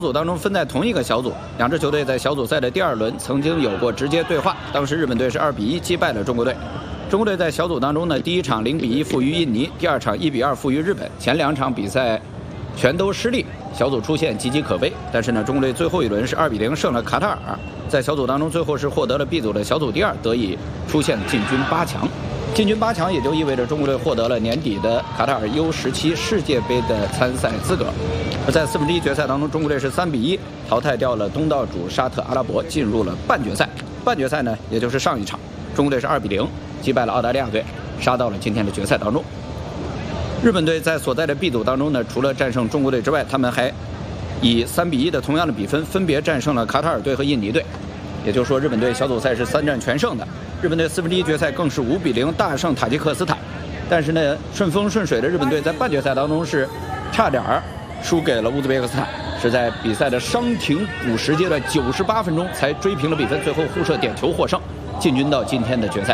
组当中分在同一个小组，两支球队在小组赛的第2轮曾经有过直接对话，当时日本队是2比1击败了中国队。中国队在小组当中呢，第1场0比1负于印尼，第2场1比2负于日本，前2场比赛全都失利，小组出线岌岌可危。但是呢，中国队最后一轮是2比0胜了卡塔尔，在小组当中最后是获得了 B 组的小组第2，得以出线进军8强。进军8强也就意味着中国队获得了年底的卡塔尔 U17世界杯的参赛资格。而在1/4决赛当中，中国队是3比1淘汰掉了东道主沙特阿拉伯，进入了半决赛。半决赛呢，也就是上一场，中国队是2比0击败了澳大利亚队，杀到了今天的决赛当中。日本队在所在的 B 组当中呢，除了战胜中国队之外，他们还以3比1的同样的比分，分别战胜了卡塔尔队和印尼队。也就是说，日本队小组赛是3战全胜的。日本队1/4决赛更是5比0大胜塔吉克斯坦。但是呢，顺风顺水的日本队在半决赛当中是差点输给了乌兹别克斯坦，是在比赛的伤停补时阶段98分钟才追平了比分，最后互射点球获胜，进军到今天的决赛里。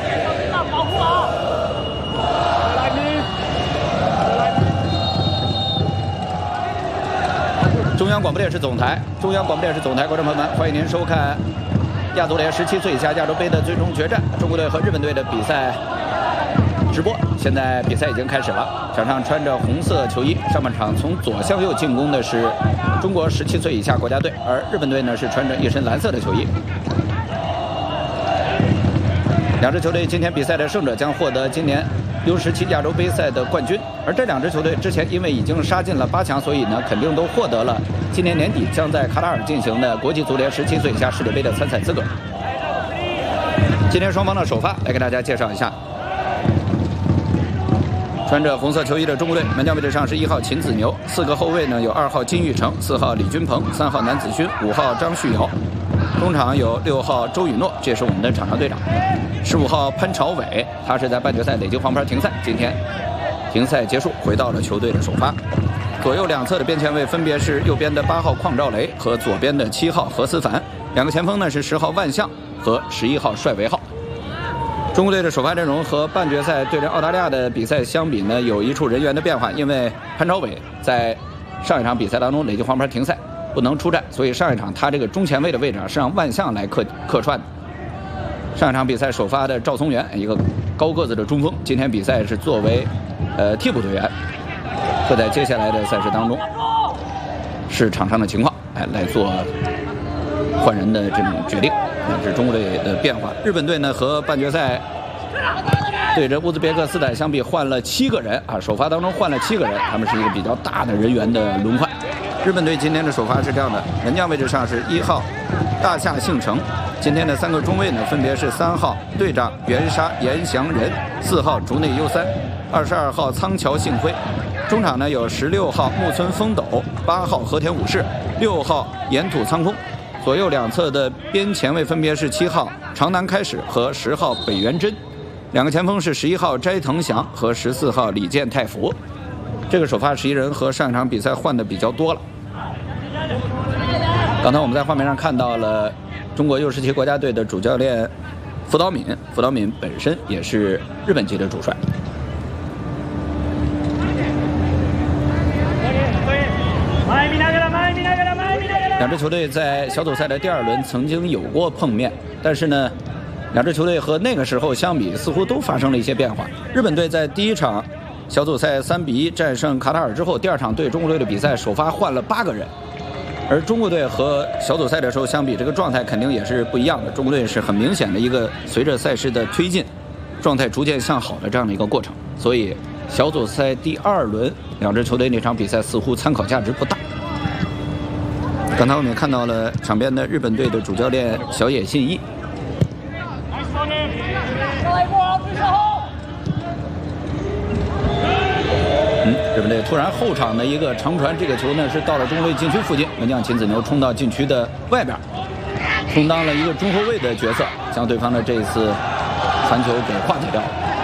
中央广播电视总台，观众朋友们，欢迎您收看亚足联17岁以下亚洲杯的最终决战，中国队和日本队的比赛直播。现在比赛已经开始了，场上穿着红色球衣，上半场从左向右进攻的是中国17岁以下国家队，而日本队呢是穿着一身蓝色的球衣。两支球队今天比赛的胜者将获得今年U17亚洲杯赛的冠军，而这两支球队之前因为已经杀进了8强，所以呢肯定都获得了今年年底将在卡塔尔进行的国际足联17岁以下世界杯的参赛资格。今天双方的首发来给大家介绍一下。穿着红色球衣的中国队，门将位置上是1号秦子牛，4个后卫呢有2号金玉成、4号李君鹏、3号南子勋、5号张旭尧，中场有6号周雨诺，这是我们的场上队长。15号潘朝伟，他是在半决赛累积黄牌停赛，今天停赛结束，回到了球队的首发。左右两侧的边前卫分别是右边的8号邝兆雷和左边的7号何思凡，两个前锋呢是10号万象和11号帅维浩。中国队的首发阵容和半决赛对阵澳大利亚的比赛相比呢，有一处人员的变化，因为潘朝伟在上一场比赛当中累积黄牌停赛，不能出战，所以上一场他这个中前卫的位置是让万象来客串的。上一场比赛首发的赵松元，一个高个子的中锋，今天比赛是作为替补队员，会在接下来的赛事当中视场上的情况来做换人的这种决定。这是中国队的变化。日本队呢和半决赛对着乌兹别克斯坦相比换了7个人首发当中换了7个人，他们是一个比较大的人员的轮换。日本队今天的首发是这样的，门将位置上是1号大夏幸成，今天的3个中卫呢分别是3号队长袁沙严祥仁、4号竹内优三、22号仓桥幸辉，中场呢有16号木村丰斗、8号和田武士、6号岩土仓空，左右两侧的边前卫分别是7号长南开始和10号北原真，两个前锋是11号斋藤祥和14号李健太福。这个首发11人和上一场比赛换的比较多了。刚才我们在画面上看到了中国U17国家队的主教练福岛敏，福岛敏本身也是日本籍的主帅。两支球队在小组赛的第2轮曾经有过碰面，但是呢，两支球队和那个时候相比，似乎都发生了一些变化。日本队在第1场小组赛3比1战胜卡塔尔之后，第2场对中国队的比赛首发换了8个人。而中国队和小组赛的时候相比，这个状态肯定也是不一样的。中国队是很明显的一个随着赛事的推进，状态逐渐向好的这样的一个过程。所以小组赛第2轮两支球队那场比赛似乎参考价值不大。刚才我们也看到了场边的日本队的主教练小野信一。日本队突然后场的一个长传，这个球呢是到了中国队禁区附近，门将秦子牛冲到禁区的外边，充当了一个中后卫的角色，将对方的这一次传球给化解掉。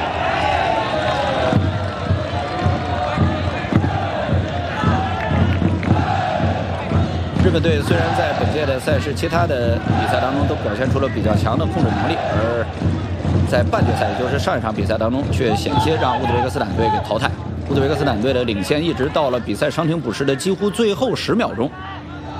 日本队虽然在本届的赛事其他的比赛当中都表现出了比较强的控制能力，而在半决赛，也就是上一场比赛当中，却险些让乌兹别克斯坦队给淘汰。乌兹别克斯坦队的领先一直到了比赛伤停补时的几乎最后10秒钟，